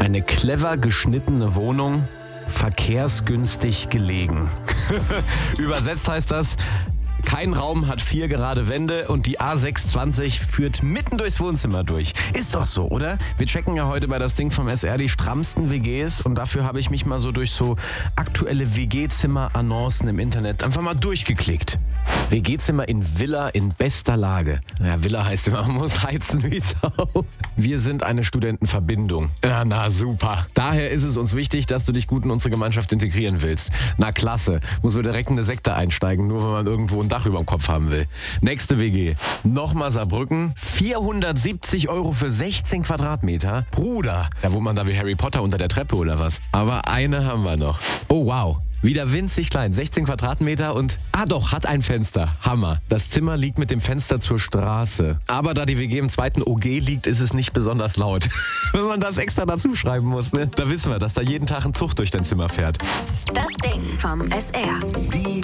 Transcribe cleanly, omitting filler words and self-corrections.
Eine clever geschnittene Wohnung, verkehrsgünstig gelegen. Übersetzt heißt das, kein Raum hat 4 gerade Wände und die A620 führt mitten durchs Wohnzimmer durch. Ist doch so, oder? Wir checken ja heute bei das Ding vom SR die strammsten WGs und dafür habe ich mich mal so durch so aktuelle WG-Zimmer-Annoncen im Internet einfach mal durchgeklickt. WG-Zimmer in Villa in bester Lage. Ja, Villa heißt immer, man muss heizen wie Sau. Wir sind eine Studentenverbindung. Ja, na super. Daher ist es uns wichtig, dass du dich gut in unsere Gemeinschaft integrieren willst. Na klasse. Muss man direkt in eine Sekte einsteigen, nur wenn man irgendwo ein Dach über dem Kopf haben will. Nächste WG. Nochmal Saarbrücken. 470 € für 16 Quadratmeter. Bruder. Da wohnt man da wie Harry Potter unter der Treppe oder was. Aber eine haben wir noch. Oh wow. Wieder winzig klein, 16 Quadratmeter und, doch, hat ein Fenster. Hammer. Das Zimmer liegt mit dem Fenster zur Straße. Aber da die WG im 2. OG liegt, ist es nicht besonders laut. Wenn man das extra dazu schreiben muss, ne? Da wissen wir, dass da jeden Tag ein Zug durch dein Zimmer fährt. Das Ding vom SR. Die